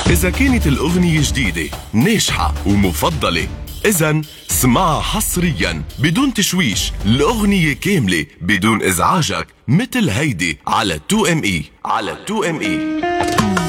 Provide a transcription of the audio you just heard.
إذا كانت الأغنية جديدة ناجحة ومفضلة، إذن اسمعها حصريا بدون تشويش، الأغنية كاملة بدون إزعاجك، مثل هيدي على 2ME.